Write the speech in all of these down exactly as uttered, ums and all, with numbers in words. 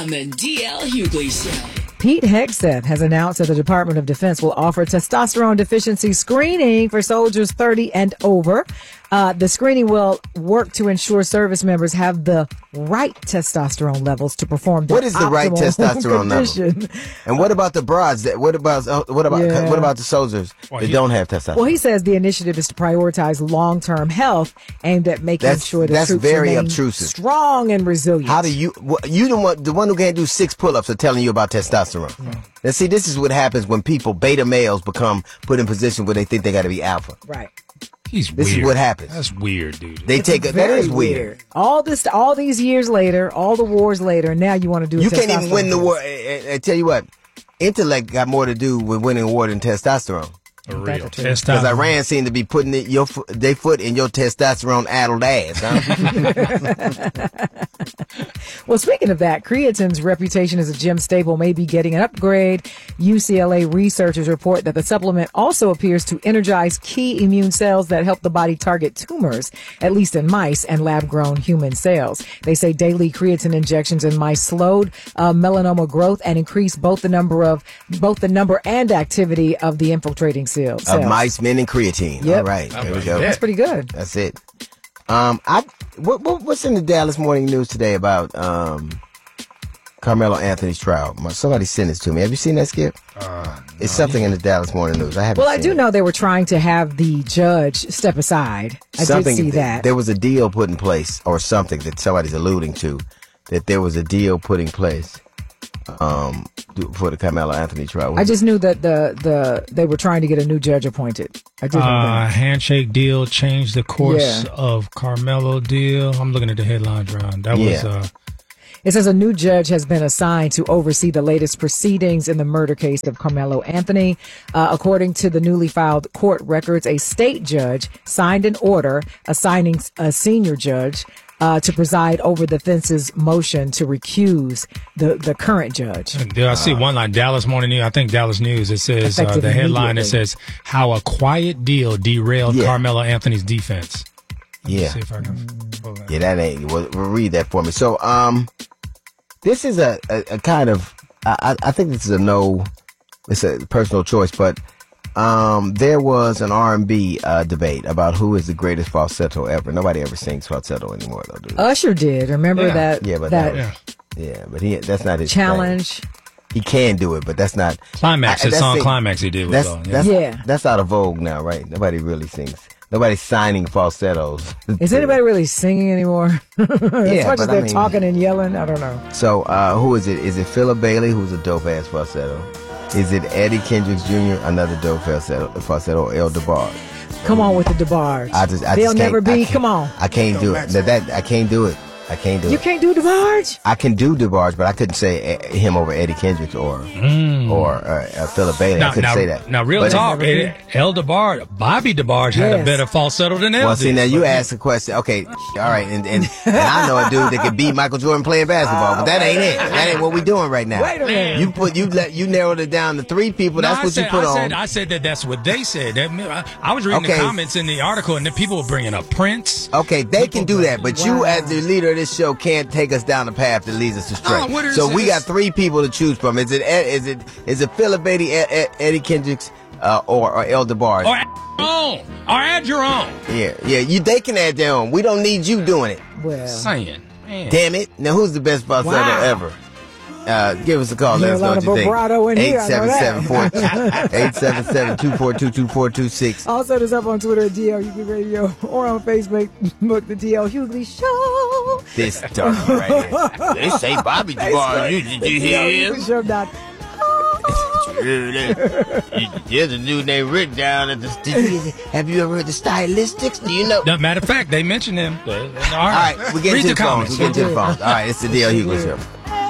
On the D L Hughley Show. Pete Hegseth has announced that the Department of Defense will offer testosterone deficiency screening for soldiers thirty and over. Uh, the screening will work to ensure service members have the right testosterone levels to perform the What is the right testosterone condition. level? And what about the broads? That what about uh, what about Yeah. what about the soldiers Well, that he- don't have testosterone? Well, he says the initiative is to prioritize long-term health aimed at making That's- sure that that's troops very remain obtrusive. strong and resilient. How do you wh- you the one the one who can't do six pull-ups are telling you about testosterone? Now see, this is what happens when people beta males become put in position where they think they got to be alpha. Right. He's This weird. is what happens. That's weird, dude. They It's take a, that very is weird. All this, all these years later, all the wars later, now you want to do a You can't even testosterone win the test. war. I, I, I tell you what, intellect got more to do with winning a war than testosterone. For real. That's true. Because Testosterone. Iran seemed to be putting it, your fo- their foot in your testosterone-addled ass. Huh? Well, speaking of that, creatine's reputation as a gym staple may be getting an upgrade. U C L A researchers report that the supplement also appears to energize key immune cells that help the body target tumors, at least in mice and lab-grown human cells. They say daily creatine injections in mice slowed uh, melanoma growth and increased both the number of both the number and activity of the infiltrating cells. Of mice, men, and creatine. Yep. All right, there we go. That's pretty good. That's it. Um, I what, what what's in the Dallas Morning News today about um Carmelo Anthony's trial? My, somebody sent this to me. Have you seen that, Skip? Uh, It's something in the Dallas Morning News. I haven't. Well, I seen do it. know they were trying to have the judge step aside. I something did see that. There was a deal put in place, or something that somebody's alluding to, that there was a deal put in place um for the Carmelo Anthony trial. I just knew that the the they were trying to get a new judge appointed. I did know Uh, that. handshake deal changed the course Yeah. of Carmelo deal. I'm looking at the headlines, Ron. That was Yeah. uh, It says a new judge has been assigned to oversee the latest proceedings in the murder case of Carmelo Anthony. Uh, according to the newly filed court records, a state judge signed an order assigning a senior judge uh, to preside over the defense's motion to recuse the, the current judge. There, I see one line, Dallas Morning News. I think Dallas News. It says uh, Effective the headline. It immediately. says how a quiet deal derailed Yeah. Carmelo Anthony's defense. Let me Yeah. see if I can pull that. Yeah, that ain't. Well, well, read that for me. So, um, this is a, a, a kind of. I, I think this is a no. It's a personal choice, but um, there was an R and B uh, debate about who is the greatest falsetto ever. Nobody ever sings falsetto anymore, though, do they? Usher did. Remember Yeah. that? Yeah, but that Yeah. Yeah, but he that's not his challenge. thing. He can do it, but that's not Climax. I- His that's song it. Climax he did was That's on. Yeah. that's Yeah. that's out of vogue now, right? Nobody really sings. Nobody's signing falsettos. Is anybody really singing anymore? as Yeah, much but as I they're mean- talking and yelling, I don't know. So, uh, who is it? Is it Philip Bailey, who's a dope ass falsetto? Is it Eddie Kendricks Junior, another dope falsetto, falsetto or El DeBarge? Come on with the DeBarge. I just, I They'll just can't- never I be. can't- Come on. I can't do it. That, that I can't do it. I can't do You it. can't do DeBarge? I can do DeBarge, but I couldn't say uh, him over Eddie Kendricks or or uh, uh, Philip Bailey. I Now, couldn't now, say that. now, real But- talk, eh, El DeBarge, Bobby DeBarge had a Yes. better falsetto than El Well, see, did. now you asked a question. Okay, all right, and, and and I know a dude that could beat Michael Jordan playing basketball, but that ain't it. That ain't what we doing right now. Wait a minute. You put you let you narrowed it down to three people. No, That's I what said, you put I on. Said, I said that that's what they said. That, I, I was reading Okay. the comments in the article, and the people were bringing up Prince. Okay, they can do that, but you, Wow. as the leader of this show, can't take us down the path that leads us astray. Oh, what is so we this? got three people to choose from. Is it Ed- is it is it Philip Bailey, Ed- Ed- Eddie Kendricks, uh, or, or El DeBarge? Or add your own. Or add your own. Yeah, yeah. You they can add their own. We don't need you doing it. Well, Saying. Man. Damn it! Now who's the best falsetto Wow. ever? Uh, give us a call. There's Let us a know lot what you of vibrato in think. here, I know that. eight seven seven, two four two, two four two six. also, there's up on Twitter at D L Hughley Radio or on Facebook, book the D L Hughley Show. This dumb right here. They say Bobby DeBarge. You, did you hear him? Show dot There's a dude named Rick down at the. Did you, have you ever heard the Stylistics? Do you know? No, matter of fact, they mentioned him. All right, All right, we get Read to the the phones. comments. We get to the phones. All right, it's the D L Hughley Show.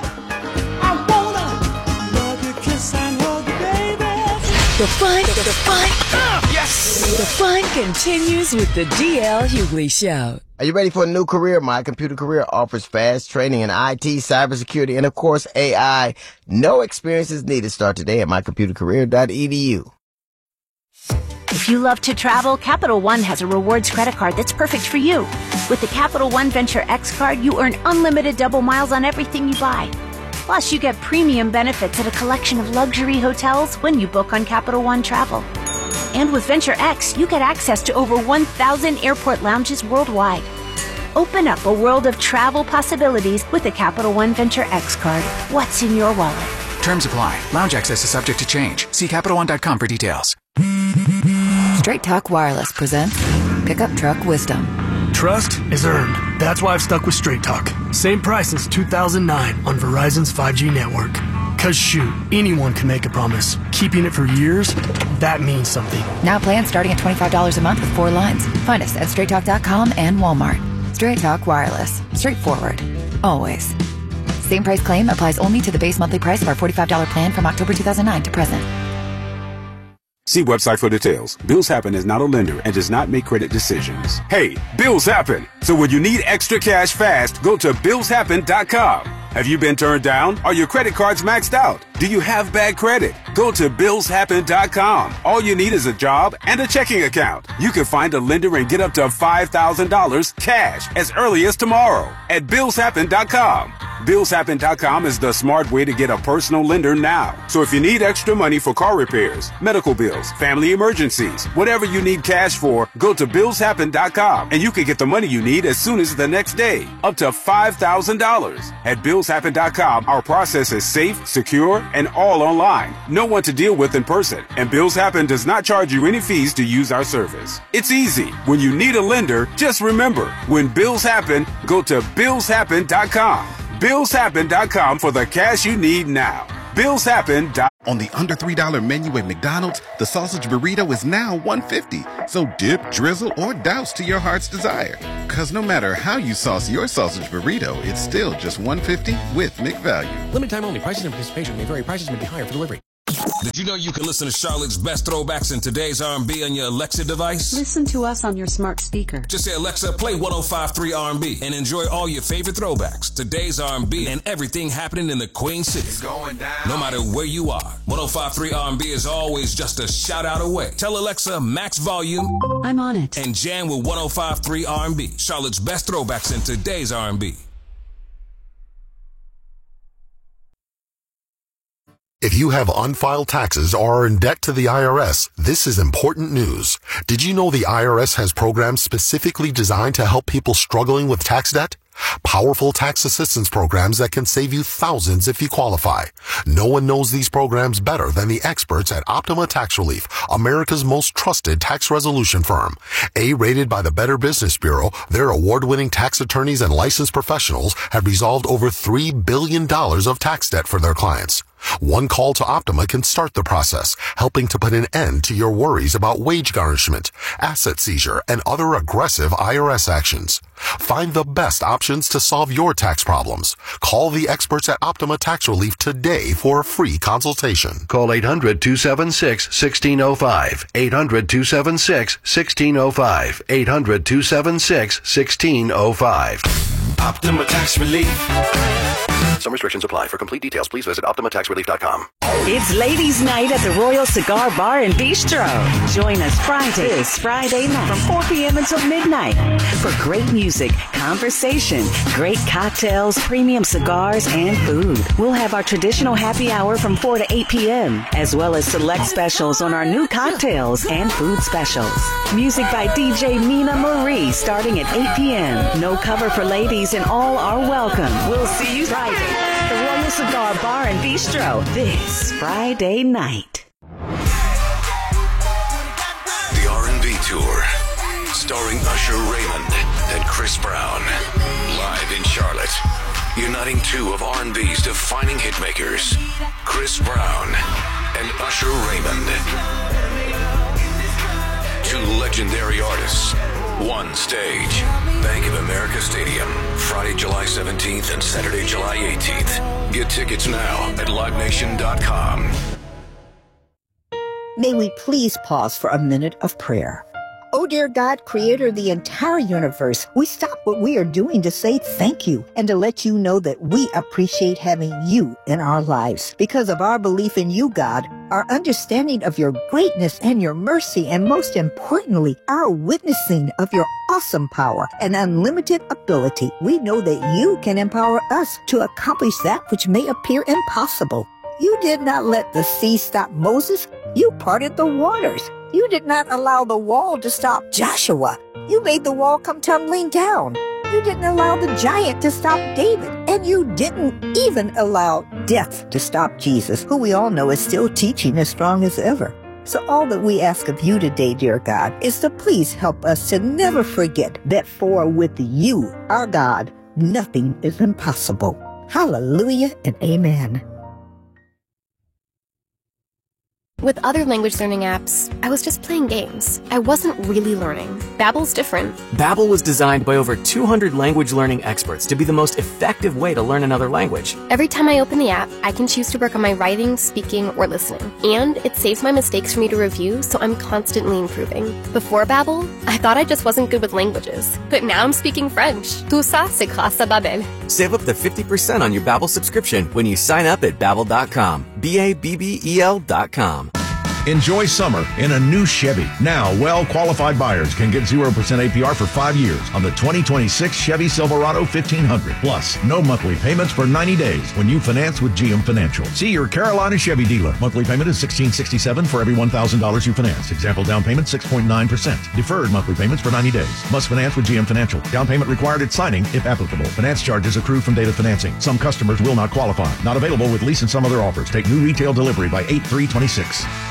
The fun, the, the fun, yes! The fun continues with the D L Hughley Show. Are you ready for a new career? My Computer Career offers fast training in I T, cybersecurity, and of course A I. No experience is needed. Start today at my computer career dot e d u. If you love to travel, Capital One has a rewards credit card that's perfect for you. With the Capital One Venture X card, you earn unlimited double miles on everything you buy. Plus, you get premium benefits at a collection of luxury hotels when you book on Capital One Travel. And with Venture X, you get access to over one thousand airport lounges worldwide. Open up a world of travel possibilities with the Capital One Venture X card. What's in your wallet? Terms apply. Lounge access is subject to change. See Capital One dot com for details. Straight Talk Wireless presents Pickup Truck Wisdom. Trust is earned. That's why I've stuck with Straight Talk. Same price since two thousand nine on Verizon's five G network. Cause shoot, anyone can make a promise. Keeping it for years, that means something. Now plans starting at twenty-five dollars a month with four lines. Find us at straight talk dot com and Walmart. Straight Talk Wireless. Straightforward. Always. Same price claim applies only to the base monthly price of our forty-five dollars plan from October two thousand nine to present. See website for details. Bills Happen is not a lender and does not make credit decisions. Hey, bills happen. So when you need extra cash fast, go to bills happen dot com. Have you been turned down? Are your credit cards maxed out? Do you have bad credit? Go to bills happen dot com. All you need is a job and a checking account. You can find a lender and get up to five thousand dollars cash as early as tomorrow at bills happen dot com. bills happen dot com is the smart way to get a personal lender now. So if you need extra money for car repairs, medical bills, family emergencies, whatever you need cash for, go to bills happen dot com and you can get the money you need as soon as the next day, up to five thousand dollars. At bills happen dot com, our process is safe, secure, and all online. No one to deal with in person, and Bills Happen does not charge you any fees to use our service. It's easy. When you need a lender, just remember, when bills happen, go to bills happen dot com. bills happen dot com for the cash you need now. bills happen dot com. On the under three dollar menu at McDonald's, the sausage burrito is now one dollar and fifty cents. So dip, drizzle, or douse to your heart's desire. Cause no matter how you sauce your sausage burrito, it's still just one dollar and fifty cents with McValue. Limited time only. Prices and participation may vary. Prices may be higher for delivery. Did you know you can listen to Charlotte's best throwbacks in today's R and B on your Alexa device? Listen to us on your smart speaker. Just say, Alexa, play one oh five point three R and B and enjoy all your favorite throwbacks, today's R and B, and everything happening in the Queen City. It's going down. No matter where you are, one oh five point three R and B is always just a shout out away. Tell Alexa, max volume. I'm on it. And jam with one oh five point three R and B, Charlotte's best throwbacks in today's R and B. If you have unfiled taxes or are in debt to the I R S, this is important news. Did you know the I R S has programs specifically designed to help people struggling with tax debt? Powerful tax assistance programs that can save you thousands if you qualify. No one knows these programs better than the experts at Optima Tax Relief, America's most trusted tax resolution firm. A-rated by the Better Business Bureau, their award-winning tax attorneys and licensed professionals have resolved over three billion dollars of tax debt for their clients. One call to Optima can start the process, helping to put an end to your worries about wage garnishment, asset seizure, and other aggressive I R S actions. Find the best options to solve your tax problems. Call the experts at Optima Tax Relief today for a free consultation. Call eight hundred, two seven six, one six zero five. eight hundred, two seven six, one six zero five. eight hundred, two seven six, one six zero five. Optima Tax Relief. Some restrictions apply. For complete details, please visit optima tax relief dot com. It's Ladies' Night at the Royal Cigar Bar and Bistro. Join us Friday, this Friday night from four p.m. until midnight for great music, conversation, great cocktails, premium cigars, and food. We'll have our traditional happy hour from four to eight p.m., as well as select specials on our new cocktails and food specials. Music by D J Mina Marie starting at eight p.m. No cover for ladies and all are welcome. We'll see you Friday. The Royal Cigar Bar and Bistro this Friday night. The R and B Tour, starring Usher Raymond and Chris Brown, live in Charlotte, uniting two of R and B's defining hitmakers, Chris Brown and Usher Raymond. Two legendary artists, one stage. Bank of America Stadium, Friday, July seventeenth and Saturday, July eighteenth. Get tickets now at live nation dot com. May we please pause for a minute of prayer. Oh, dear God, creator of the entire universe, we stop what we are doing to say thank you and to let you know that we appreciate having you in our lives. Because of our belief in you, God, our understanding of your greatness and your mercy, and most importantly, our witnessing of your awesome power and unlimited ability, we know that you can empower us to accomplish that which may appear impossible. You did not let the sea stop Moses. You parted the waters. You did not allow the wall to stop Joshua. You made the wall come tumbling down. You didn't allow the giant to stop David. And you didn't even allow death to stop Jesus, who we all know is still teaching as strong as ever. So all that we ask of you today, dear God, is to please help us to never forget that for with you, our God, nothing is impossible. Hallelujah and amen. With other language learning apps, I was just playing games. I wasn't really learning. Babbel's different. Babbel was designed by over two hundred language learning experts to be the most effective way to learn another language. Every time I open the app, I can choose to work on my writing, speaking, or listening. And it saves my mistakes for me to review, so I'm constantly improving. Before Babbel, I thought I just wasn't good with languages. But now I'm speaking French. Tout ça, c'est grâce à Babbel. Save up to fifty percent on your Babbel subscription when you sign up at Babbel dot com. B A B B E L dot com. Enjoy summer in a new Chevy. Now, well-qualified buyers can get zero percent A P R for five years on the twenty twenty-six Chevy Silverado fifteen hundred. Plus, no monthly payments for ninety days when you finance with G M Financial. See your Carolina Chevy dealer. Monthly payment is sixteen sixty-seven for every one thousand dollars you finance. Example down payment six point nine percent. Deferred monthly payments for ninety days. Must finance with G M Financial. Down payment required at signing if applicable. Finance charges accrue from date of financing. Some customers will not qualify. Not available with lease and some other offers. Take new retail delivery by eight three twenty-six.